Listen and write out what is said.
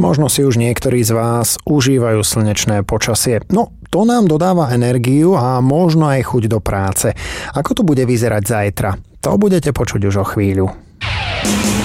Možno si už niektorí z vás užívajú slnečné počasie. No, to nám dodáva energiu a možno aj chuť do práce. Ako to bude vyzerať zajtra? To budete počuť už o chvíľu.